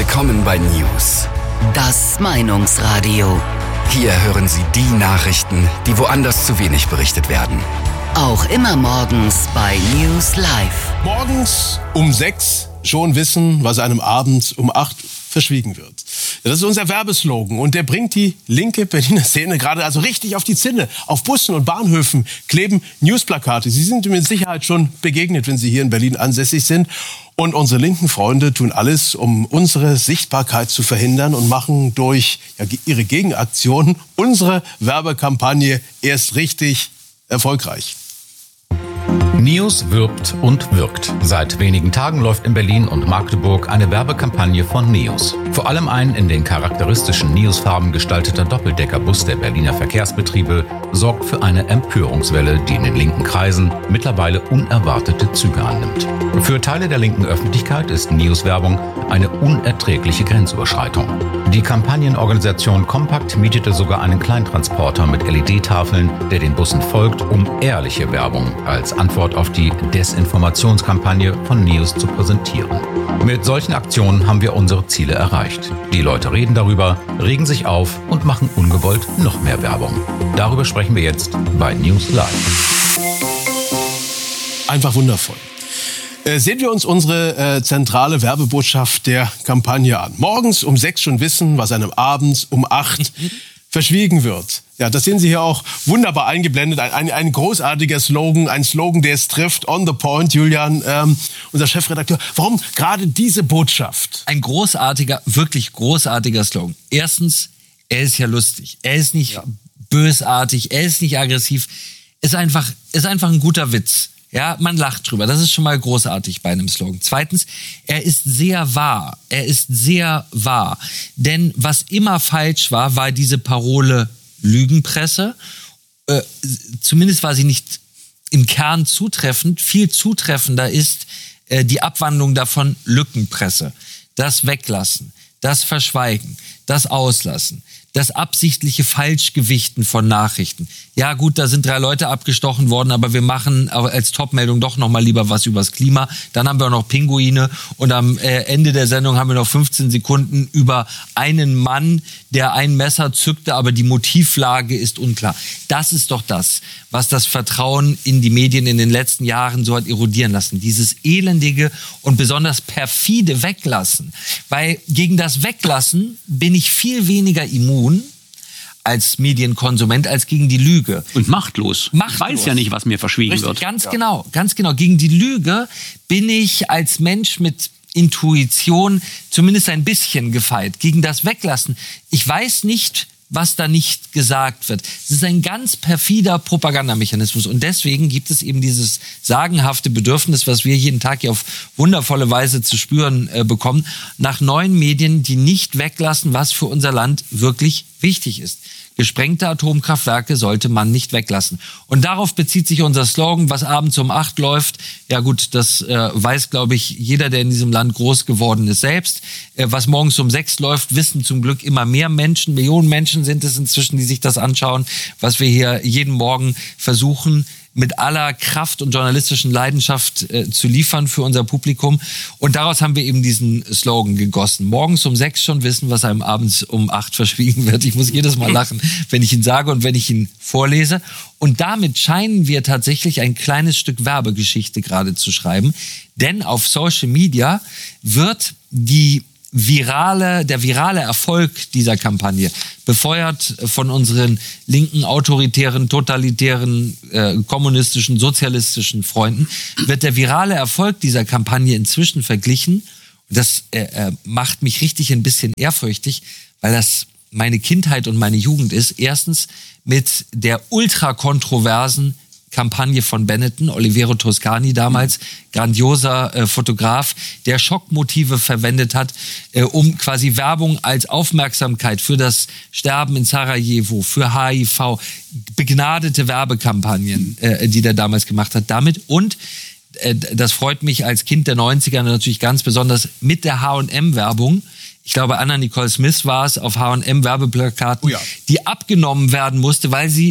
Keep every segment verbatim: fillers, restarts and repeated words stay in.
Willkommen bei News. Das Meinungsradio. Hier hören Sie die Nachrichten, die woanders zu wenig berichtet werden. Auch immer morgens bei News Live. Morgens um sechs schon wissen, was einem abends um acht verschwiegen wird. Das ist unser Werbeslogan und der bringt die linke Berliner Szene gerade also richtig auf die Zinne. Auf Bussen und Bahnhöfen kleben Newsplakate. Sie sind mit Sicherheit schon begegnet, wenn Sie hier in Berlin ansässig sind. Und unsere linken Freunde tun alles, um unsere Sichtbarkeit zu verhindern und machen durch ja, ihre Gegenaktionen unsere Werbekampagne erst richtig erfolgreich. News wirbt und wirkt. Seit wenigen Tagen läuft in Berlin und Magdeburg eine Werbekampagne von Neos. Vor allem ein in den charakteristischen Neos-Farben gestalteter Doppeldeckerbus der Berliner Verkehrsbetriebe sorgt für eine Empörungswelle, die in den linken Kreisen mittlerweile unerwartete Züge annimmt. Für Teile der linken Öffentlichkeit ist Neos-Werbung eine unerträgliche Grenzüberschreitung. Die Kampagnenorganisation Compact mietete sogar einen Kleintransporter mit L E D-Tafeln, der den Bussen folgt, um ehrliche Werbung als Antwort auf die Desinformationskampagne von Neos zu präsentieren. Mit solchen Aktionen haben wir unsere Ziele erreicht. Die Leute reden darüber, regen sich auf und machen ungewollt noch mehr Werbung. Darüber sprechen wir jetzt bei News Live. Einfach wundervoll. Äh, sehen wir uns unsere äh, zentrale Werbebotschaft der Kampagne an. Morgens um sechs schon wissen, was einem abends um acht verschwiegen wird. Ja, das sehen Sie hier auch wunderbar eingeblendet. Ein, ein, ein großartiger Slogan, ein Slogan, der es trifft. On the point, Julian, ähm, unser Chefredakteur. Warum gerade diese Botschaft? Ein großartiger, wirklich großartiger Slogan. Erstens, er ist ja lustig. Er ist nicht ja. bösartig, er ist nicht aggressiv. Ist einfach, ist einfach ein guter Witz. Ja, man lacht drüber. Das ist schon mal großartig bei einem Slogan. Zweitens, er ist sehr wahr. Er ist sehr wahr. Denn was immer falsch war, war diese Parole Lügenpresse. Äh, zumindest war sie nicht im Kern zutreffend. Viel zutreffender ist äh, die Abwandlung davon Lückenpresse. Das Weglassen, das Verschweigen, das Auslassen, das absichtliche Falschgewichten von Nachrichten. Ja gut, da sind drei Leute abgestochen worden, aber wir machen als Topmeldung doch noch mal lieber was übers Klima. Dann haben wir noch Pinguine und am Ende der Sendung haben wir noch fünfzehn Sekunden über einen Mann, der ein Messer zückte, aber die Motivlage ist unklar. Das ist doch das, was das Vertrauen in die Medien in den letzten Jahren so hat erodieren lassen. Dieses elendige und besonders perfide Weglassen. Weil gegen das Weglassen bin ich viel weniger immun als Medienkonsument, als gegen die Lüge. Und machtlos. machtlos. Ich weiß ja nicht, was mir verschwiegen Richtig, wird. Ganz ja. genau, ganz genau. Gegen die Lüge bin ich als Mensch mit Intuition zumindest ein bisschen gefeit. Gegen das Weglassen. Ich weiß nicht, was da nicht gesagt wird. Es ist ein ganz perfider Propagandamechanismus. Und deswegen gibt es eben dieses sagenhafte Bedürfnis, was wir jeden Tag hier auf wundervolle Weise zu spüren äh, bekommen, nach neuen Medien, die nicht weglassen, was für unser Land wirklich wichtig ist. Gesprengte Atomkraftwerke sollte man nicht weglassen. Und darauf bezieht sich unser Slogan, was abends um acht läuft. Ja gut, das äh, weiß, glaube ich, jeder, der in diesem Land groß geworden ist, selbst. Äh, was morgens um sechs läuft, wissen zum Glück immer mehr Menschen. Millionen Menschen sind es inzwischen, die sich das anschauen, was wir hier jeden Morgen versuchen, mit aller Kraft und journalistischen Leidenschaft äh, zu liefern für unser Publikum. Und daraus haben wir eben diesen Slogan gegossen. Morgens um sechs schon wissen, was einem abends um acht verschwiegen wird. Ich muss jedes Mal lachen, wenn ich ihn sage und wenn ich ihn vorlese. Und damit scheinen wir tatsächlich ein kleines Stück Werbegeschichte gerade zu schreiben. Denn auf Social Media wird die virale, der virale Erfolg dieser Kampagne, befeuert von unseren linken, autoritären, totalitären, äh, kommunistischen, sozialistischen Freunden, wird der virale Erfolg dieser Kampagne inzwischen verglichen. Und das äh, äh, macht mich richtig ein bisschen ehrfürchtig, weil das meine Kindheit und meine Jugend ist. Erstens mit der ultrakontroversen Kampagne von Benetton, Olivero Toscani damals, grandioser äh, Fotograf, der Schockmotive verwendet hat, äh, um quasi Werbung als Aufmerksamkeit für das Sterben in Sarajevo, für H I V, begnadete Werbekampagnen, äh, die der damals gemacht hat, damit. Und äh, das freut mich als Kind der neunziger natürlich ganz besonders mit der H und M-Werbung. Ich glaube, Anna Nicole Smith war es auf H und M-Werbeplakaten, oh ja. die abgenommen werden musste, weil sie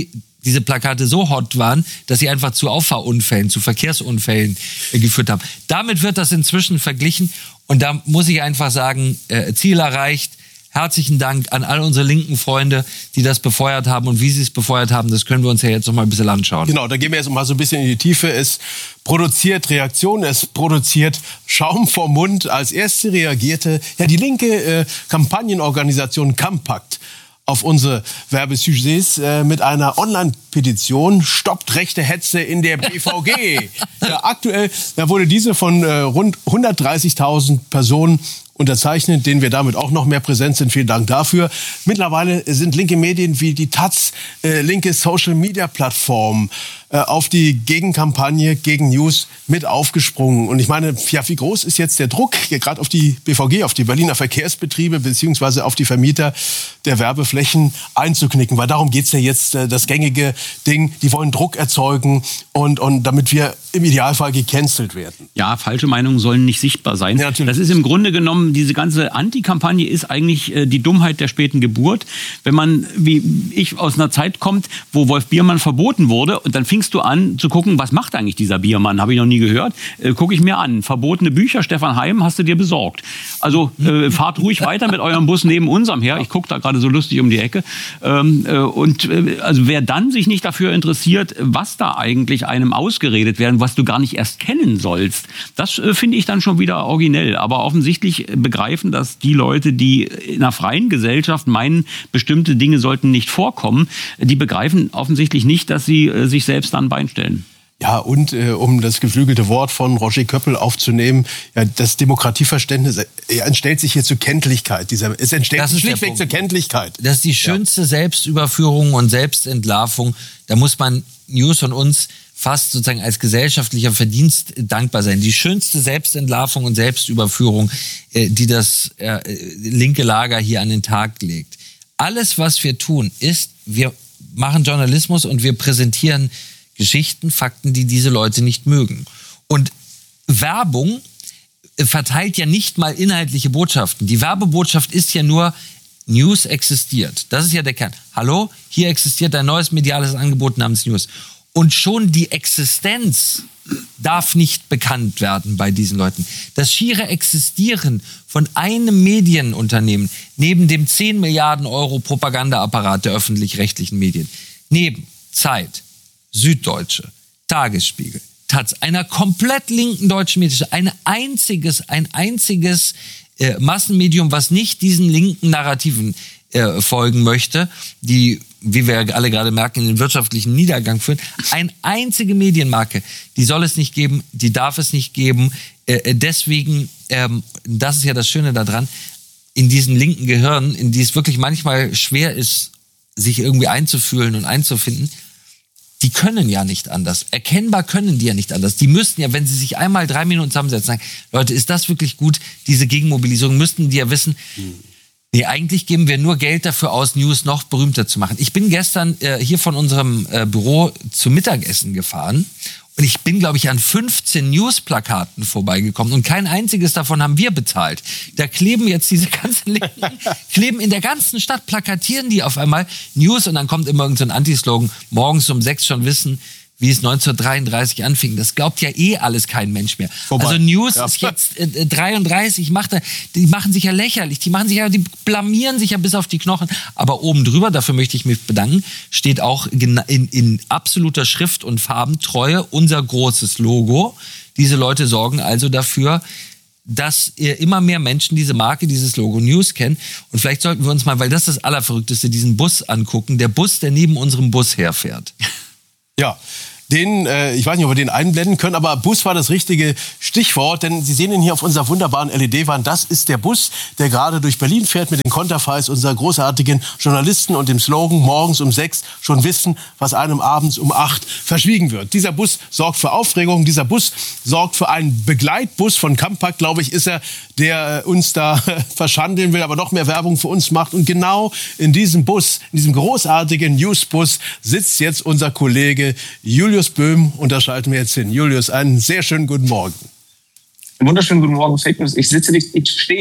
diese Plakate so hot waren, dass sie einfach zu Auffahrunfällen, zu Verkehrsunfällen äh, geführt haben. Damit wird das inzwischen verglichen und da muss ich einfach sagen, äh, Ziel erreicht. Herzlichen Dank an all unsere linken Freunde, die das befeuert haben. Und wie sie es befeuert haben, das können wir uns ja jetzt noch mal ein bisschen anschauen. Genau, da gehen wir jetzt mal so ein bisschen in die Tiefe. Es produziert Reaktionen, es produziert Schaum vom Mund. Als erste reagierte ja die linke äh, Kampagnenorganisation Campact auf unsere Werbesujets äh, mit einer Online-Petition Stoppt rechte Hetze in der B V G. Ja, aktuell da wurde diese von äh, rund hundertdreißigtausend Personen unterzeichnet, denen wir damit auch noch mehr präsent sind. Vielen Dank dafür. Mittlerweile sind linke Medien wie die Taz, äh, linke Social-Media-Plattformen äh, auf die Gegenkampagne gegen News mit aufgesprungen. Und ich meine, ja, wie groß ist jetzt der Druck, gerade auf die B V G, auf die Berliner Verkehrsbetriebe beziehungsweise auf die Vermieter der Werbeflächen einzuknicken? Weil darum geht's ja jetzt, äh, das gängige Ding. Die wollen Druck erzeugen und, und damit wir im Idealfall gecancelt werden. Ja, falsche Meinungen sollen nicht sichtbar sein. Ja, das ist im Grunde genommen, diese ganze Anti-Kampagne ist eigentlich äh, die Dummheit der späten Geburt. Wenn man, wie ich, aus einer Zeit kommt, wo Wolf Biermann verboten wurde, und dann fingst du an zu gucken, was macht eigentlich dieser Biermann? Habe ich noch nie gehört. Äh, Gucke ich mir an. Verbotene Bücher, Stefan Heim, hast du dir besorgt. Also äh, fahrt ruhig weiter mit eurem Bus neben unserem her. Ich gucke da gerade so lustig um die Ecke. Ähm, äh, und äh, also wer dann sich nicht dafür interessiert, was da eigentlich einem ausgeredet werden, was du gar nicht erst kennen sollst, das äh, finde ich dann schon wieder originell. Aber offensichtlich begreifen das die Leute, die in einer freien Gesellschaft meinen, bestimmte Dinge sollten nicht vorkommen, die begreifen offensichtlich nicht, dass sie äh, sich selbst an ein Bein stellen. Ja, und äh, um das geflügelte Wort von Roger Köppel aufzunehmen, ja, das Demokratieverständnis äh, entstellt sich hier zur Kenntlichkeit. Dieser, es entstellt sich schlichtweg zur Kenntlichkeit. Das ist die schönste ja. Selbstüberführung und Selbstentlarvung. Da muss man News von uns fast sozusagen als gesellschaftlicher Verdienst dankbar sein. Die schönste Selbstentlarvung und Selbstüberführung, äh, die das äh, linke Lager hier an den Tag legt. Alles, was wir tun, ist, wir machen Journalismus und wir präsentieren Geschichten, Fakten, die diese Leute nicht mögen. Und Werbung verteilt ja nicht mal inhaltliche Botschaften. Die Werbebotschaft ist ja nur, News existiert. Das ist ja der Kern. Hallo, hier existiert ein neues mediales Angebot namens News. Und schon die Existenz darf nicht bekannt werden bei diesen Leuten. Das schiere Existieren von einem Medienunternehmen neben dem zehn Milliarden Euro Propagandaapparat der öffentlich-rechtlichen Medien, neben Zeit, Süddeutsche, Tagesspiegel, Taz, einer komplett linken deutschen Medien, ein einziges, ein einziges äh, Massenmedium, was nicht diesen linken Narrativen äh, folgen möchte, die, wie wir alle gerade merken, in den wirtschaftlichen Niedergang führen. Eine einzige Medienmarke, die soll es nicht geben, die darf es nicht geben. Äh, deswegen, ähm, das ist ja das Schöne daran, in diesen linken Gehirnen, in die es wirklich manchmal schwer ist, sich irgendwie einzufühlen und einzufinden, die können ja nicht anders. Erkennbar können die ja nicht anders. Die müssten ja, wenn sie sich einmal drei Minuten zusammensetzen, sagen, Leute, ist das wirklich gut, diese Gegenmobilisierung, müssten die ja wissen, nee, eigentlich geben wir nur Geld dafür aus, News noch berühmter zu machen. Ich bin gestern äh, hier von unserem äh, Büro zum Mittagessen gefahren und ich bin, glaube ich, an fünfzehn News-Plakaten vorbeigekommen und kein einziges davon haben wir bezahlt. Da kleben jetzt diese ganzen Linken, kleben in der ganzen Stadt, plakatieren die auf einmal News und dann kommt immer irgend so ein Anti-Slogan, morgens um sechs schon wissen, wie es neunzehnhundertdreiunddreißig anfing. Das glaubt ja eh alles kein Mensch mehr. Vorbei. Also News ja. ist jetzt äh, dreiunddreißig, macht, die machen sich ja lächerlich, die machen sich ja, die blamieren sich ja bis auf die Knochen. Aber oben drüber, dafür möchte ich mich bedanken, steht auch in, in absoluter Schrift und Farbentreue unser großes Logo. Diese Leute sorgen also dafür, dass immer mehr Menschen diese Marke, dieses Logo News kennen. Und vielleicht sollten wir uns mal, weil das ist das Allerverrückteste, diesen Bus angucken. Der Bus, der neben unserem Bus herfährt. Ja, den, äh, ich weiß nicht, ob wir den einblenden können, aber Bus war das richtige Stichwort, denn Sie sehen ihn hier auf unserer wunderbaren L E D-Wand. Das ist der Bus, der gerade durch Berlin fährt mit den Konterfeis unserer großartigen Journalisten und dem Slogan morgens um sechs schon wissen, was einem abends um acht verschwiegen wird. Dieser Bus sorgt für Aufregung, dieser Bus sorgt für einen Begleitbus von Campact, glaube ich, ist er, der uns da verschandeln will, aber noch mehr Werbung für uns macht. Und genau in diesem Bus, in diesem großartigen Newsbus sitzt jetzt unser Kollege Julius Böhm und da schalten wir jetzt hin. Julius, einen sehr schönen guten Morgen. Einen wunderschönen guten Morgen, Fake News. Ich sitze nicht, ich stehe.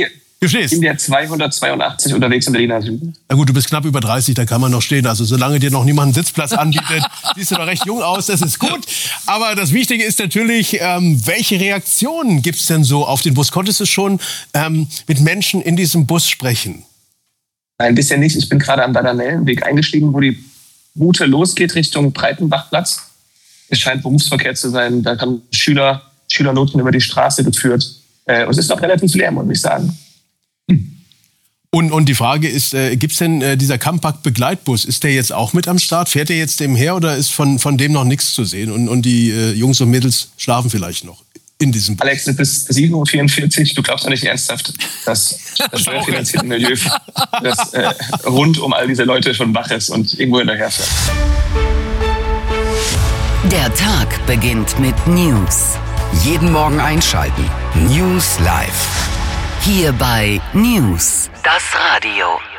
Du stehst. In der zweihundertzweiundachtzig unterwegs im Berliner Süden. Na gut, du bist knapp über dreißig, da kann man noch stehen. Also solange dir noch niemand einen Sitzplatz anbietet, siehst du noch recht jung aus, das ist gut. Aber das Wichtige ist natürlich, ähm, welche Reaktionen gibt's denn so auf den Bus? Konntest du schon ähm, mit Menschen in diesem Bus sprechen? Nein, bisher nicht. Ich bin gerade am Dardanellenweg eingestiegen, wo die Route losgeht Richtung Breitenbachplatz. Es scheint Berufsverkehr zu sein. Da haben Schüler, Schülernoten über die Straße geführt. Äh, und es ist noch relativ leer, muss ich sagen. Und, und die Frage ist, äh, gibt es denn äh, dieser Campact-Begleitbus, ist der jetzt auch mit am Start? Fährt der jetzt dem her oder ist von, von dem noch nichts zu sehen? Und, und die äh, Jungs und Mädels schlafen vielleicht noch in diesem Bus? Alex, bis sieben Uhr vierundvierzig, du glaubst doch nicht ernsthaft, dass das steuerfinanzierte Milieu das, äh, rund um all diese Leute schon wach ist und irgendwo hinterherfährt. Der Tag beginnt mit News. Jeden Morgen einschalten. News Live. Hier bei News, das Radio.